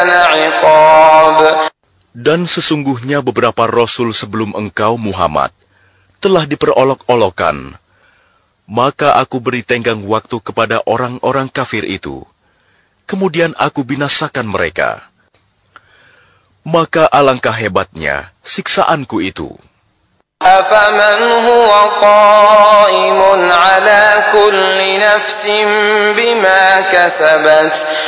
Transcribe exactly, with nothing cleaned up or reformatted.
Dan sesungguhnya beberapa rasul sebelum engkau Muhammad telah diperolok-olokkan. Maka aku beri tenggang waktu kepada orang-orang kafir itu. Kemudian aku binasakan mereka. Maka alangkah hebatnya siksaanku itu. أَفَمَنْ هُوَ قَائِمٌ عَلَى كُلِّ نَفْسٍ بِمَا كَسَبَتْ